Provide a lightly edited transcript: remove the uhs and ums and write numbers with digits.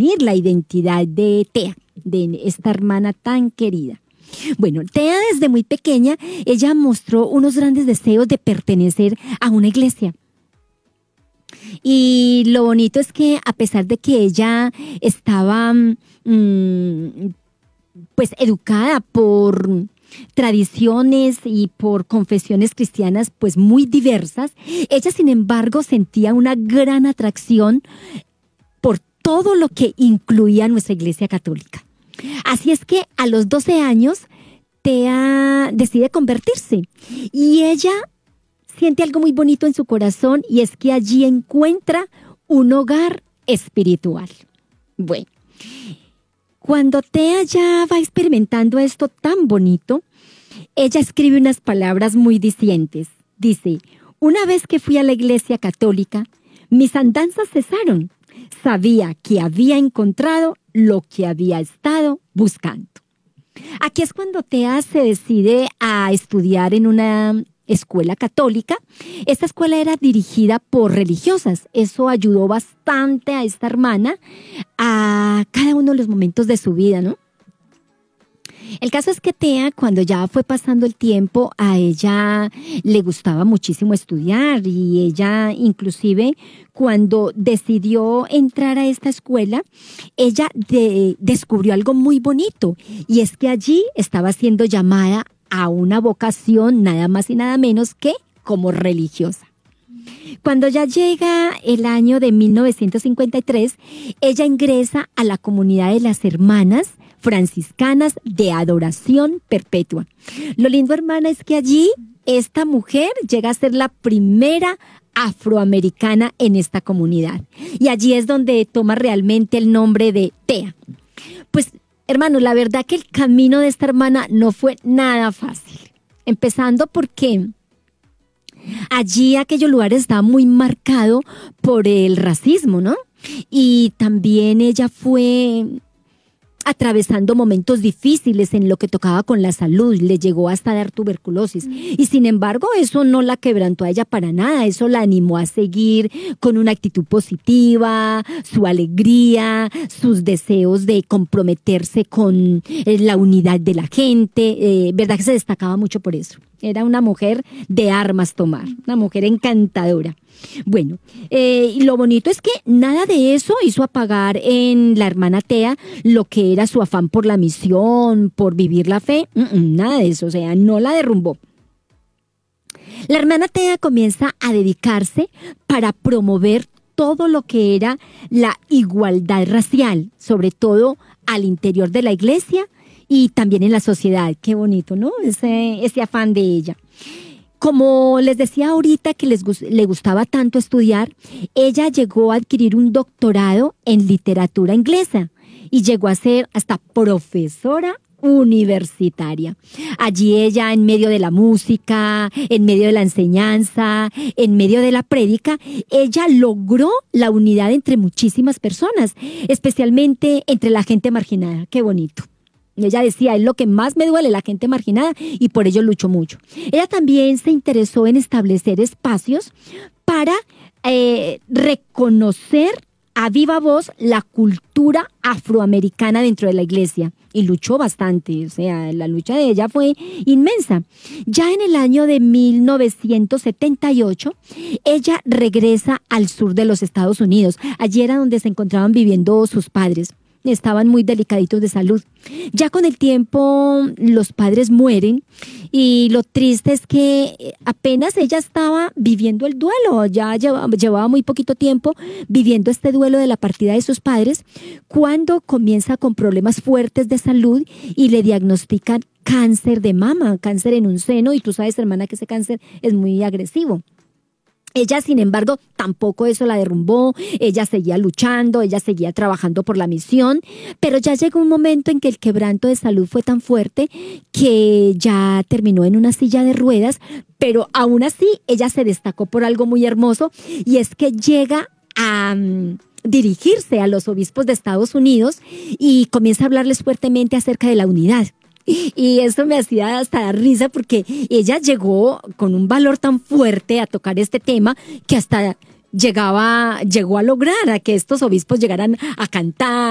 definir la identidad de Tea, de esta hermana tan querida. Bueno, Tea desde muy pequeña, ella mostró unos grandes deseos de pertenecer a una iglesia. Y lo bonito es que a pesar de que ella estaba pues educada por tradiciones y por confesiones cristianas pues muy diversas, ella sin embargo sentía una gran atracción por todo lo que incluía nuestra iglesia católica. Así es que a los 12 años Tea decide convertirse y ella siente algo muy bonito en su corazón y es que allí encuentra un hogar espiritual. Bueno, cuando Tea ya va experimentando esto tan bonito, ella escribe unas palabras muy dicientes. Dice: una vez que fui a la iglesia católica, mis andanzas cesaron. Sabía que había encontrado lo que había estado buscando. Aquí es cuando Tea se decide a estudiar en una escuela católica. Esta escuela era dirigida por religiosas. Eso ayudó bastante a esta hermana a cada uno de los momentos de su vida, ¿no? El caso es que Tea, cuando ya fue pasando el tiempo, a ella le gustaba muchísimo estudiar y ella inclusive cuando decidió entrar a esta escuela, ella descubrió algo muy bonito y es que allí estaba siendo llamada a una vocación nada más y nada menos que como religiosa. Cuando ya llega el año de 1953, ella ingresa a la comunidad de las hermanas franciscanas de adoración perpetua. Lo lindo, hermana, es que allí esta mujer llega a ser la primera afroamericana en esta comunidad. Y allí es donde toma realmente el nombre de Tea. Pues, hermano, la verdad que el camino de esta hermana no fue nada fácil. Empezando porque allí aquellos lugares estaban muy marcados por el racismo, ¿no? Y también ella fue atravesando momentos difíciles en lo que tocaba con la salud, le llegó hasta dar tuberculosis y sin embargo eso no la quebrantó a ella para nada, eso la animó a seguir con una actitud positiva, su alegría, sus deseos de comprometerse con la unidad de la gente, verdad que se destacaba mucho por eso. Era una mujer de armas tomar, una mujer encantadora. Bueno, y lo bonito es que nada de eso hizo apagar en la hermana Tea lo que era su afán por la misión, por vivir la fe, nada de eso, o sea, no la derrumbó. La hermana Tea comienza a dedicarse para promover todo lo que era la igualdad racial, sobre todo al interior de la iglesia y también en la sociedad. Qué bonito, ¿no? Ese afán de ella. Como les decía ahorita que le gustaba tanto estudiar, ella llegó a adquirir un doctorado en literatura inglesa y llegó a ser hasta profesora universitaria. Allí ella, en medio de la música, en medio de la enseñanza, en medio de la prédica, ella logró la unidad entre muchísimas personas, especialmente entre la gente marginada. Qué bonito. Y ella decía, es lo que más me duele, la gente marginada, y por ello lucho mucho. Ella también se interesó en establecer espacios para reconocer a viva voz la cultura afroamericana dentro de la iglesia. Y luchó bastante, o sea, la lucha de ella fue inmensa. Ya en el año de 1978, ella regresa al sur de los Estados Unidos. Allí era donde se encontraban viviendo sus padres. Estaban muy delicaditos de salud. Ya con el tiempo los padres mueren y lo triste es que apenas ella estaba viviendo el duelo, ya llevaba muy poquito tiempo viviendo este duelo de la partida de sus padres, cuando comienza con problemas fuertes de salud y le diagnostican cáncer de mama, cáncer en un seno, y tú sabes, hermana, que ese cáncer es muy agresivo. Ella, sin embargo, tampoco eso la derrumbó, ella seguía luchando, ella seguía trabajando por la misión, pero ya llegó un momento en que el quebranto de salud fue tan fuerte que ya terminó en una silla de ruedas, pero aún así ella se destacó por algo muy hermoso, y es que llega a dirigirse a los obispos de Estados Unidos y comienza a hablarles fuertemente acerca de la unidad. Y eso me hacía hasta dar risa porque ella llegó con un valor tan fuerte a tocar este tema que hasta llegó a lograr a que estos obispos llegaran a cantar